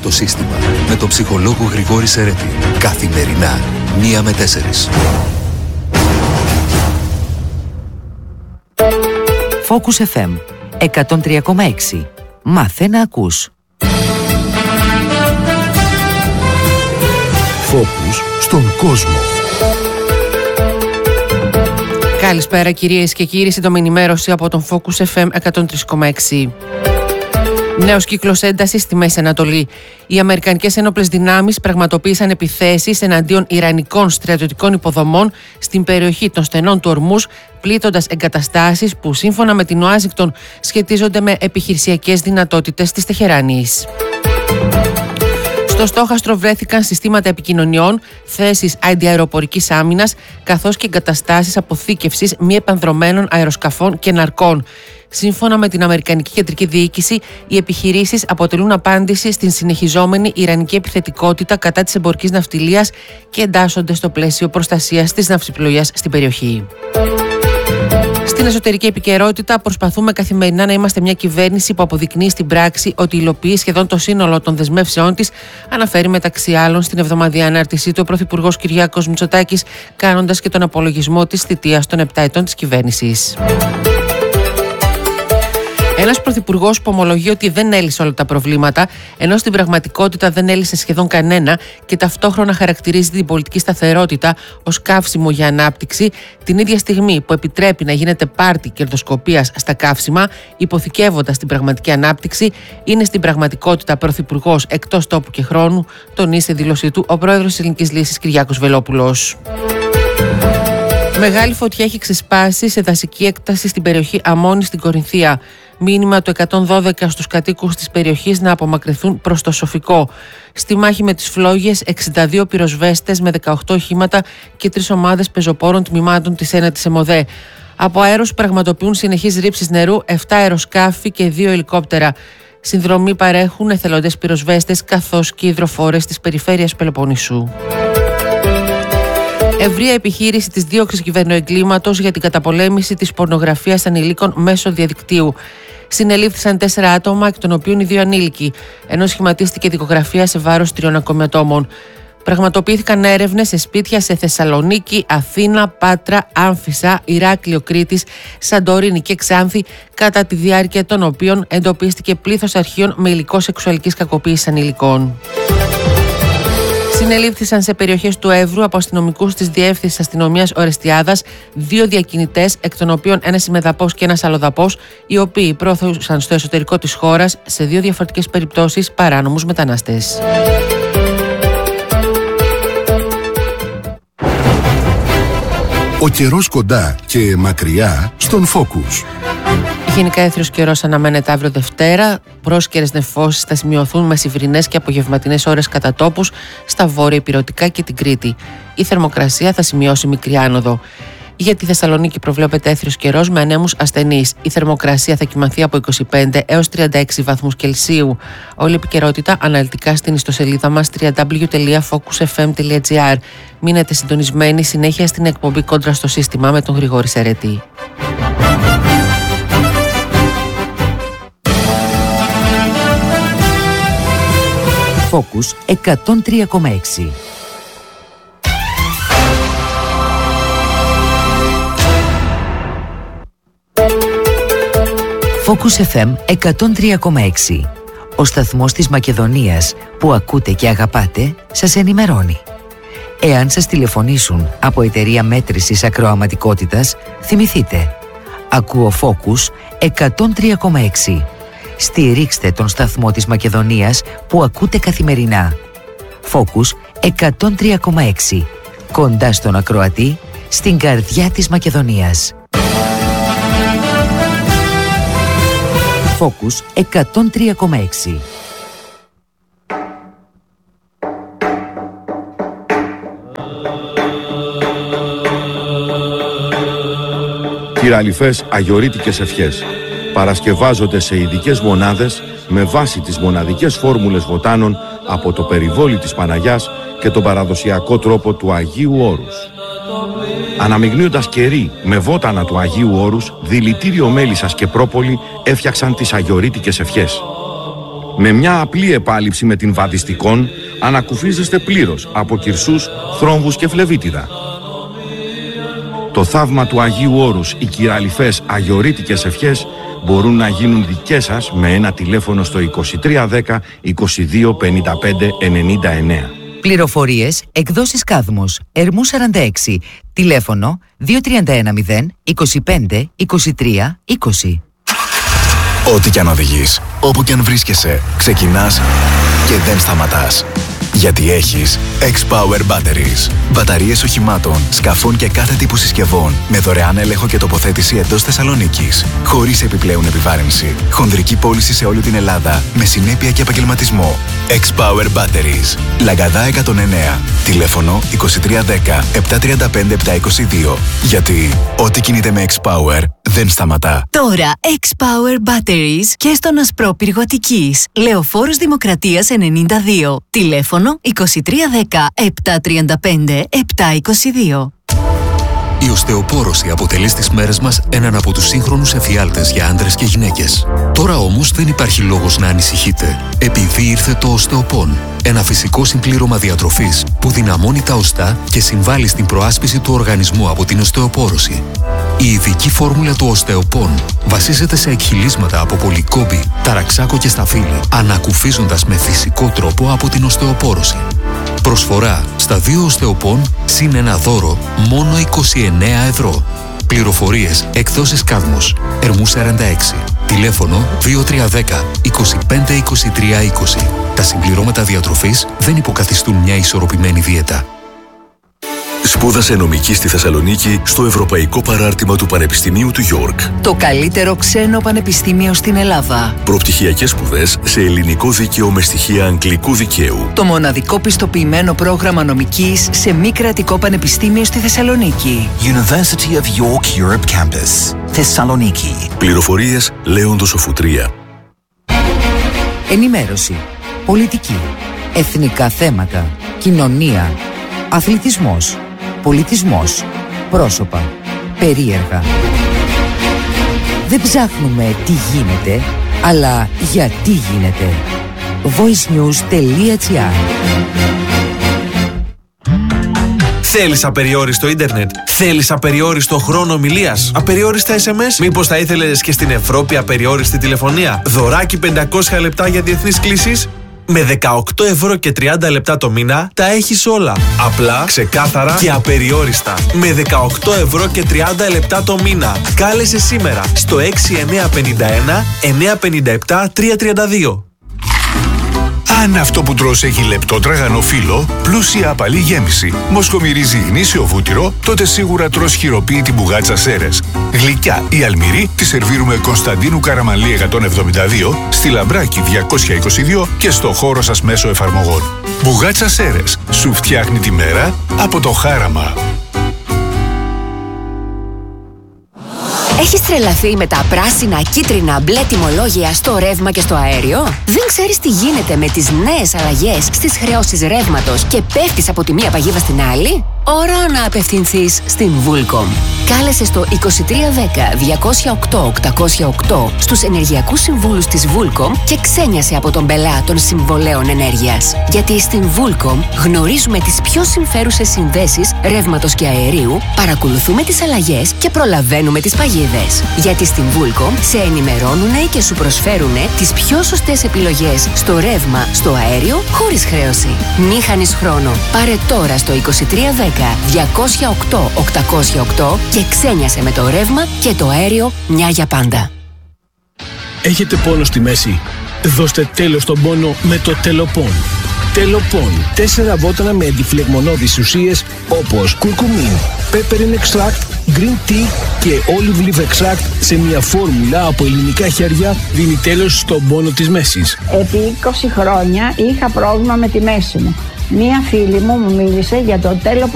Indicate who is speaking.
Speaker 1: στο σύστημα με τον ψυχολόγο Γρηγόρη Σερέτη. Καθημερινά, 1 με 4.
Speaker 2: Focus FM 103,6. Μάθε να ακούς.
Speaker 1: Focus στον κόσμο.
Speaker 3: Καλησπέρα κυρίες και κύριοι, σύντομη ενημέρωση από τον Focus FM 103,6. Νέος κύκλος έντασης στη Μέση Ανατολή. Οι Αμερικανικές ένοπλες δυνάμεις πραγματοποίησαν επιθέσεις εναντίον ιρανικών στρατιωτικών υποδομών στην περιοχή των στενών του Ορμούζ, πλήττοντας εγκαταστάσεις που σύμφωνα με την Ουάσιγκτον σχετίζονται με επιχειρησιακές δυνατότητες της Τεχεράνης. Στο στόχαστρο βρέθηκαν συστήματα επικοινωνιών, θέσεις αντιαεροπορικής άμυνας, καθώς και εγκαταστάσεις αποθήκευσης μη επανδρωμένων αεροσκαφών και ναρκών. Σύμφωνα με την Αμερικανική Κεντρική Διοίκηση, οι επιχειρήσεις αποτελούν απάντηση στην συνεχιζόμενη ιρανική επιθετικότητα κατά της εμπορικής ναυτιλίας και εντάσσονται στο πλαίσιο προστασίας της ναυσιπλοείας στην περιοχή. Στην εσωτερική επικαιρότητα, προσπαθούμε καθημερινά να είμαστε μια κυβέρνηση που αποδεικνύει στην πράξη ότι υλοποιεί σχεδόν το σύνολο των δεσμεύσεών της, αναφέρει μεταξύ άλλων στην εβδομαδιαία ανάρτησή του ο Πρωθυπουργός Κυριάκος Μητσοτάκης, κάνοντας και τον απολογισμό της θητείας των 7 ετών της κυβέρνησης. Ένας πρωθυπουργός που ομολογεί ότι δεν έλυσε όλα τα προβλήματα, ενώ στην πραγματικότητα δεν έλυσε σχεδόν κανένα και ταυτόχρονα χαρακτηρίζει την πολιτική σταθερότητα ως καύσιμο για ανάπτυξη, την ίδια στιγμή που επιτρέπει να γίνεται πάρτι κερδοσκοπίας στα καύσιμα, υποθηκεύοντας την πραγματική ανάπτυξη, είναι στην πραγματικότητα πρωθυπουργός εκτός τόπου και χρόνου, τονίζει στη δήλωσή του ο πρόεδρος της Ελληνικής Λύσης Κυριάκος Βελόπουλος. Μεγάλη φωτιά έχει ξεσπάσει σε δασική έκταση στην περιοχή Αμμόνη στην Κορινθία. Μήνυμα του 112 στους κατοίκους της περιοχής να απομακρυνθούν προς το Σοφικό. Στη μάχη με τις φλόγες, 62 πυροσβέστες με 18 οχήματα και 3 ομάδες πεζοπόρων τμήματων της ένατης ΕΜΟΔΕ. Από αέρος πραγματοποιούν συνεχείς ρήψεις νερού, 7 αεροσκάφη και 2 ελικόπτερα. Συνδρομή παρέχουν εθελοντές πυροσβέστες καθώς και υδροφόρες της περιφέρειας Πελοποννήσου. Ευρεία επιχείρηση της δίωξης κυβερνοεγκλήματος για την καταπολέμηση της πορνογραφίας ανηλίκων μέσω διαδικτύου. Συνελήφθησαν 4 άτομα, εκ των οποίων οι 2 ανήλικοι, ενώ σχηματίστηκε δικογραφία σε βάρος 3 ακόμη ατόμων. Πραγματοποιήθηκαν έρευνες σε σπίτια σε Θεσσαλονίκη, Αθήνα, Πάτρα, Άμφισσα, Ηράκλειο Κρήτης, Σαντορίνη και Ξάνθη, κατά τη διάρκεια των οποίων εντοπίστηκε πλήθος αρχείων με υλικό σεξουαλικής κακοποίησης ανηλικών. Συνελήφθησαν σε περιοχές του Εύρου από αστυνομικούς της Διεύθυνσης Αστυνομίας Ορεστιάδας 2 διακινητές, εκ των οποίων ένας ημεδαπός και ένας αλλοδαπός, οι οποίοι προωθούσαν στο εσωτερικό της χώρας σε 2 διαφορετικές περιπτώσεις παράνομους μετανάστες.
Speaker 1: Ο καιρός κοντά και μακριά στον Focus.
Speaker 3: Γενικά έθριος καιρός αναμένεται αύριο Δευτέρα. Πρόσκαιρες νεφώσεις θα σημειωθούν με μεσημβρινές και απογευματινές ώρες κατά τόπους στα βόρεια Ηπειρωτικά και την Κρήτη. Η θερμοκρασία θα σημειώσει μικρή άνοδο. Για τη Θεσσαλονίκη προβλέπεται έθριος καιρός με ανέμους ασθενείς. Η θερμοκρασία θα κυμανθεί από 25 έως 36 βαθμούς Κελσίου. Όλη η επικαιρότητα αναλυτικά στην ιστοσελίδα μας www.focusfm.gr. Μείνετε συντονισμένοι συνέχεια στην εκπομπή Κόντρα στο Σύστημα με τον Γρηγόρη Σερέτη.
Speaker 2: Focus 103,6. Focus FM 103,6. Ο σταθμός της Μακεδονίας που ακούτε και αγαπάτε σας ενημερώνει. Εάν σας τηλεφωνήσουν από εταιρεία μέτρησης ακροαματικότητας, θυμηθείτε. Ακούω Focus 103,6. Στηρίξτε τον σταθμό της Μακεδονίας που ακούτε καθημερινά. Focus 103,6. Κοντά στον ακροατή, στην καρδιά της Μακεδονίας. Focus 103,6.
Speaker 4: Κυραλιφές αγιορείτικες ευχές παρασκευάζονται σε ειδικές μονάδες με βάση τις μοναδικές φόρμουλες βοτάνων από το περιβόλι της Παναγιάς και τον παραδοσιακό τρόπο του Αγίου Όρους. Αναμειγνύοντας κερί με βότανα του Αγίου Όρους, δηλητήριο μέλισσας και πρόπολη έφτιαξαν τις αγιορείτικες ευχές. Με μια απλή επάλυψη με την βαδιστικόν ανακουφίζεστε πλήρως από κυρσούς, θρόμβους και φλεβίτιδα. Το θαύμα του Αγίου Όρους, οι κυραλιφές αγιορείτικες ευχές μπορούν να γίνουν δικές σας με ένα τηλέφωνο στο 2310 22 55 99.
Speaker 2: Πληροφορίες, εκδόσεις Κάδμος, Ερμού 46, τηλέφωνο 2310 25 23 20.
Speaker 5: Ό,τι κι αν οδηγείς, όπου κι αν βρίσκεσαι, ξεκινάς και δεν σταματάς. Γιατί έχεις X-Power Batteries. Μπαταρίες οχημάτων, σκαφών και κάθε τύπου συσκευών με δωρεάν έλεγχο και τοποθέτηση εντός Θεσσαλονίκης. Χωρίς επιπλέον επιβάρυνση. Χονδρική πώληση σε όλη την Ελλάδα με συνέπεια και επαγγελματισμό. X-Power Batteries. Λαγκαδά 109. Τηλέφωνο 2310 735 722. Γιατί ό,τι κινείται με X-Power δεν σταματά.
Speaker 6: Τώρα X-Power Batteries και στον Ασπρόπυργο Αττικής. Λεωφόρος Δημοκρατίας 92. Τηλέφωνο 2310 735 722.
Speaker 1: Η οστεοπόρωση αποτελεί στις μέρες μας έναν από τους σύγχρονους εφιάλτες για άντρες και γυναίκες. Τώρα όμως δεν υπάρχει λόγος να ανησυχείτε, επειδή ήρθε το οστεοπόν. Ένα φυσικό συμπλήρωμα διατροφής που δυναμώνει τα οστά και συμβάλλει στην προάσπιση του οργανισμού από την οστεοπόρωση. Η ειδική φόρμουλα του οστεοπόν βασίζεται σε εκχυλίσματα από πολυκόμπη, ταραξάκο και σταφύλι, ανακουφίζοντας με φυσικό τρόπο από την οστεοπόρωση. Προσφορά στα 2 οστεοπόν συν ένα δώρο μόνο 29 ευρώ. Πληροφορίες, εκδόσεις Κάδμος, Ερμού 46. Τηλέφωνο 2310 25 23 20. Τα συμπληρώματα διατροφής δεν υποκαθιστούν μια ισορροπημένη δίαιτα.
Speaker 7: Σπούδασε νομική στη Θεσσαλονίκη στο Ευρωπαϊκό Παράρτημα του Πανεπιστημίου του Γιόρκ.
Speaker 2: Το καλύτερο ξένο πανεπιστήμιο στην Ελλάδα.
Speaker 7: Προπτυχιακές σπουδές σε ελληνικό δίκαιο με στοιχεία αγγλικού δικαίου.
Speaker 2: Το μοναδικό πιστοποιημένο πρόγραμμα νομικής σε μη κρατικό πανεπιστήμιο στη Θεσσαλονίκη.
Speaker 8: University of York Europe Campus, Θεσσαλονίκη.
Speaker 7: Πληροφορίες Λέοντος Οφουτρία.
Speaker 2: Ενημέρωση, πολιτική, εθνικά θέματα, κοινωνία, αθλητισμός, πολιτισμός, πρόσωπα, περίεργα. Δεν ψάχνουμε τι γίνεται, αλλά γιατί γίνεται. voicenews.gr.
Speaker 9: Θέλεις απεριόριστο ίντερνετ? Θέλεις απεριόριστο χρόνο ομιλίας? Απεριόριστα SMS? Μήπως θα ήθελες και στην Ευρώπη απεριόριστη τηλεφωνία? Δωράκι 500 λεπτά για διεθνείς κλήσεις? Με 18 ευρώ και 30 λεπτά το μήνα τα έχεις όλα. Απλά, ξεκάθαρα και απεριόριστα. Με 18 ευρώ και 30 λεπτά το μήνα. Κάλεσε σήμερα στο 6951 957 332.
Speaker 10: Αν αυτό που τρως έχει λεπτό τραγανό φύλλο, πλούσια απαλή γέμιση, μοσχομυρίζει γνήσιο βούτυρο, τότε σίγουρα τρως χειροποίητη μπουγάτσα Σέρες. Γλυκιά ή αλμυρή τη σερβίρουμε Κωνσταντίνου Καραμανλή 172, στη Λαμπράκη 222 και στο χώρο σας μέσω εφαρμογών. Μπουγάτσα Σέρες, σου φτιάχνει τη μέρα από το χάραμα.
Speaker 11: Έχεις τρελαθεί με τα πράσινα, κίτρινα, μπλε τιμολόγια στο ρεύμα και στο αέριο? Δεν ξέρεις τι γίνεται με τις νέες αλλαγές στις χρεώσεις ρεύματος και πέφτεις από τη μία παγίδα στην άλλη? Ώρα να απευθυνθείς στην Vulcom. Κάλεσε στο 2310 208 808 στους ενεργειακούς συμβούλους της Vulcom και ξένιασε από τον πελά των συμβολέων ενέργειας. Γιατί στην Vulcom γνωρίζουμε τις πιο συμφέρουσες συνδέσεις ρεύματος και αερίου, παρακολουθούμε τις αλλαγές και προλαβαίνουμε τις παγίδες. Γιατί στην Vulcom σε ενημερώνουνε και σου προσφέρουνε τις πιο σωστές επιλογές στο ρεύμα, στο αέριο, χωρίς χρέωση. Μη χάνεις χρόνο. Πάρε τώρα στο 2310 208 808 και ξένιασε με το ρεύμα και το αέριο μια για πάντα.
Speaker 12: Έχετε πόνο στη μέση? Δώστε τέλος στον πόνο με το Τελοπών. Τελοπών. 4 βότανα με αντιφλεγμονώδεις ουσίες όπως κουρκουμίν, peppermint extract, green tea και olive leaf extract σε μια φόρμουλα από ελληνικά χέρια δίνει τέλος στον πόνο της μέσης.
Speaker 13: Επί 20 χρόνια είχα πρόβλημα με τη μέση μου. Μία φίλη μου μίλησε για το Τελοπών.